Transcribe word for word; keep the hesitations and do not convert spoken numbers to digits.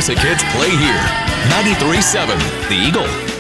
classic hits play here. ninety-three point seven The Eagle.